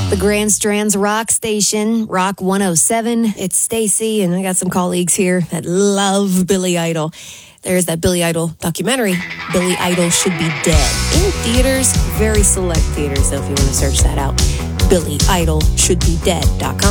The Grand Strand's Rock Station, Rock 107. It's Stacy, and I got some colleagues here that love Billy Idol. There's that Billy Idol documentary, Billy Idol Should Be Dead. In theaters, very select theaters, though, if you want to search that out. BillyIdolShouldBeDead.com.